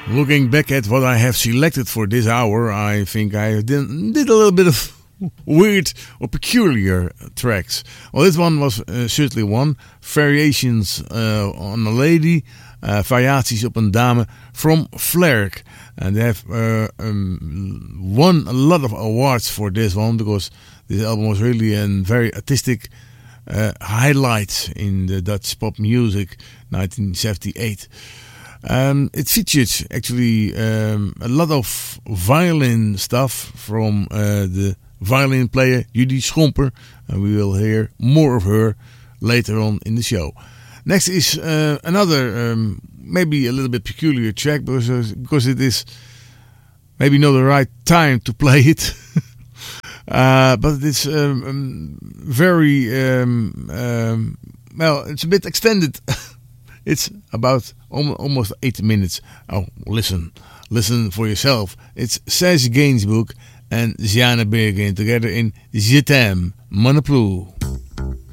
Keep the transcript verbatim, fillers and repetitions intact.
Looking back at what I have selected for this hour, I think I did, did a little bit of weird or peculiar tracks. Well, this one was uh, certainly one. Variations uh, on a Lady, uh, Variaties op een Dame from Flerk. And they have uh, um, won a lot of awards for this one, because this album was really a very artistic uh, highlight in the Dutch pop music, nineteen seventy-eight. Um, it featured actually um, a lot of violin stuff from uh, the violin player Judy Schomper, and we will hear more of her later on in the show. Next is uh, another um, maybe a little bit peculiar track, because, because it is maybe not the right time to play it. uh, but it's um, um, very um, um, well, it's a bit extended. It's about almost eight minutes. Oh, listen. Listen for yourself. It's Serge Gainsbourg and Ziana Bergen together in Je t'aime, Mon Amour.